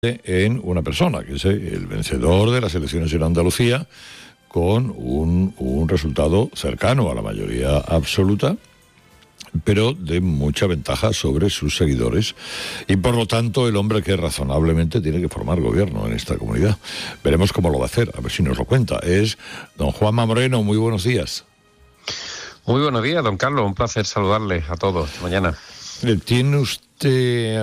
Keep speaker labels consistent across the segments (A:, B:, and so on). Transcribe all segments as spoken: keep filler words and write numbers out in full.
A: en una persona, que es el vencedor de las elecciones en Andalucía, con un, un resultado cercano a la mayoría absoluta, pero de mucha ventaja sobre sus seguidores, y por lo tanto el hombre que razonablemente tiene que formar gobierno en esta comunidad. Veremos cómo lo va a hacer, a ver si nos lo cuenta. Es don Juanma Moreno. Muy buenos días.
B: Muy buenos días, don Carlos, un placer saludarles a todos esta mañana.
A: ¿Tiene usted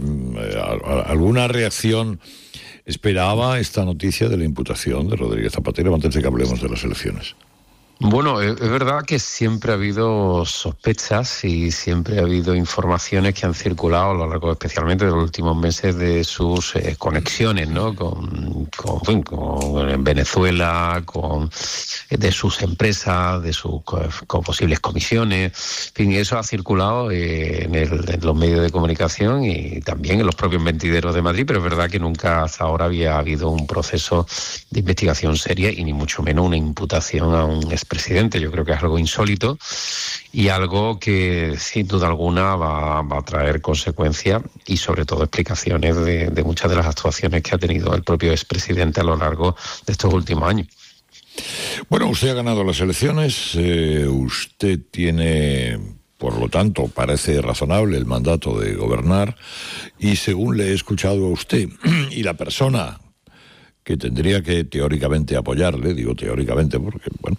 A: alguna reacción? ¿Esperaba esta noticia de la imputación de Rodríguez Zapatero antes de que hablemos de las elecciones?
B: Bueno, es verdad que siempre ha habido sospechas y siempre ha habido informaciones que han circulado a lo largo, especialmente de los últimos meses, de sus eh, conexiones, ¿no? Con, con, con Venezuela, con de sus empresas, de sus con posibles comisiones. En fin, eso ha circulado eh, en, el, en los medios de comunicación y también en los propios mentideros de Madrid, pero es verdad que nunca hasta ahora había habido un proceso de investigación seria y ni mucho menos una imputación a un expresidente. Yo creo que es algo insólito y algo que sin duda alguna va, va a traer consecuencias y sobre todo explicaciones de, de muchas de las actuaciones que ha tenido el propio expresidente a lo largo de estos últimos años.
A: Bueno, usted ha ganado las elecciones, eh, usted tiene, por lo tanto, parece razonable el mandato de gobernar, y según le he escuchado a usted y la persona que tendría que teóricamente apoyarle, digo teóricamente porque, bueno,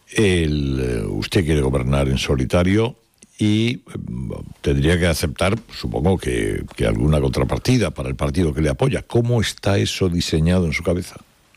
A: el, usted quiere gobernar en solitario y tendría que aceptar, supongo que, que alguna contrapartida para el partido que le apoya. ¿Cómo está eso diseñado en su cabeza?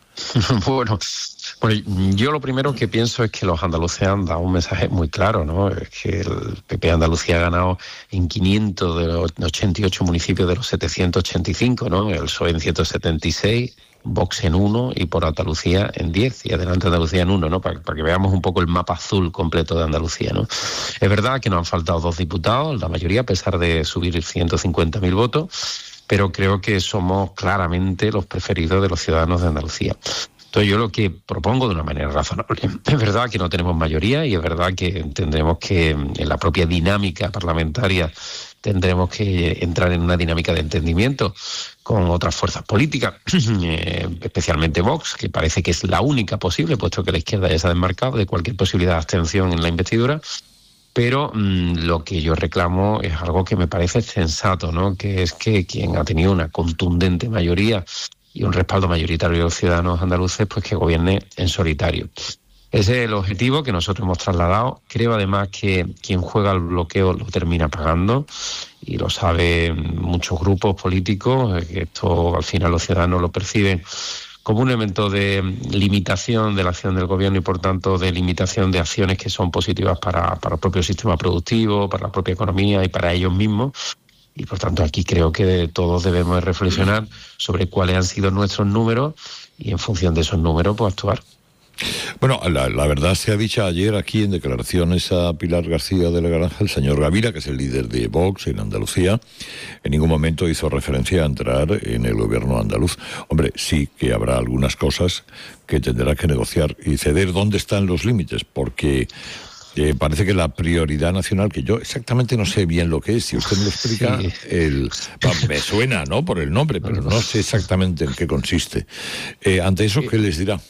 B: Bueno, bueno, yo lo primero que pienso es que los andaluces han dado un mensaje muy claro, ¿no? Es que el P P Andalucía ha ganado en quinientos de los ochenta y ocho municipios de los setecientos ochenta y cinco, ¿no? El P S O E en ciento setenta y seis, Vox en uno y por Andalucía en diez, y adelante Andalucía en uno, ¿no? Para, para que veamos un poco el mapa azul completo de Andalucía, ¿no? Es verdad que nos han faltado dos diputados, la mayoría, a pesar de subir ciento cincuenta mil votos, pero creo que somos claramente los preferidos de los ciudadanos de Andalucía. Entonces yo lo que propongo de una manera razonable, es verdad que no tenemos mayoría y es verdad que tendremos que, en la propia dinámica parlamentaria, tendremos que entrar en una dinámica de entendimiento con otras fuerzas políticas, eh, especialmente Vox, que parece que es la única posible, puesto que la izquierda ya se ha desmarcado de cualquier posibilidad de abstención en la investidura. Pero mmm, lo que yo reclamo es algo que me parece sensato, ¿no? Que es que quien ha tenido una contundente mayoría y un respaldo mayoritario de los ciudadanos andaluces, pues que gobierne en solitario. Ese es el objetivo que nosotros hemos trasladado. Creo además que quien juega al bloqueo lo termina pagando, y lo saben muchos grupos políticos, que esto al final los ciudadanos lo perciben como un elemento de limitación de la acción del gobierno y, por tanto, de limitación de acciones que son positivas para, para el propio sistema productivo, para la propia economía y para ellos mismos. Y, por tanto, aquí creo que todos debemos reflexionar sobre cuáles han sido nuestros números y, en función de esos números, pues actuar.
A: Bueno, la, la verdad se ha dicho ayer aquí en declaraciones a Pilar García de la Granja, el señor Gavira, que es el líder de Vox en Andalucía, en ningún momento hizo referencia a entrar en el gobierno andaluz. Hombre, sí que habrá algunas cosas que tendrá que negociar y ceder. ¿Dónde están los límites? Porque eh, parece que la prioridad nacional, que yo exactamente no sé bien lo que es, si usted me lo explica, sí. el, me suena, ¿no?, por el nombre, pero no sé exactamente en qué consiste. Eh, ante eso, ¿qué les dirá?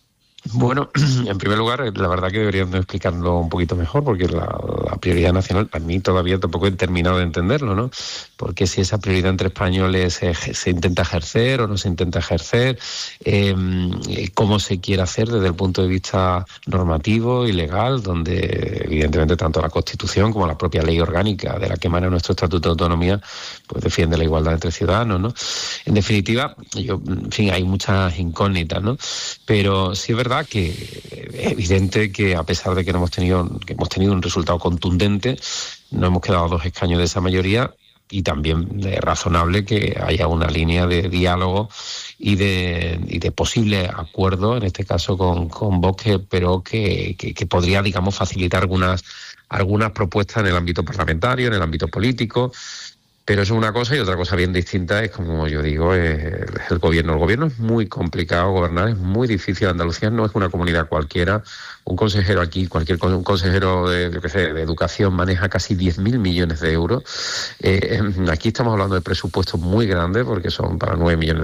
B: Bueno, en primer lugar, la verdad que deberían explicarlo un poquito mejor, porque la, la prioridad nacional, a mí todavía tampoco he terminado de entenderlo, ¿no? Porque si esa prioridad entre españoles se, se intenta ejercer o no se intenta ejercer, eh, cómo se quiere hacer desde el punto de vista normativo y legal, donde evidentemente tanto la Constitución como la propia ley orgánica de la que emana nuestro Estatuto de Autonomía, pues defiende la igualdad entre ciudadanos, ¿no? En definitiva, yo, en fin, hay muchas incógnitas, ¿no? Pero sí es verdad que es evidente que, a pesar de que no hemos tenido que hemos tenido un resultado contundente, no hemos quedado a dos escaños de esa mayoría, y también es razonable que haya una línea de diálogo y de y de posible acuerdo, en este caso con, con Vox, pero que, que, que podría, digamos, facilitar algunas algunas propuestas en el ámbito parlamentario, en el ámbito político. Pero eso es una cosa, y otra cosa bien distinta es, como yo digo, es el gobierno. El gobierno es muy complicado gobernar, es muy difícil. Andalucía no es una comunidad cualquiera. Un consejero aquí, cualquier un consejero de, yo qué sé, de educación, maneja casi diez mil millones de euros. Eh, aquí estamos hablando de presupuestos muy grandes, porque son para nueve millones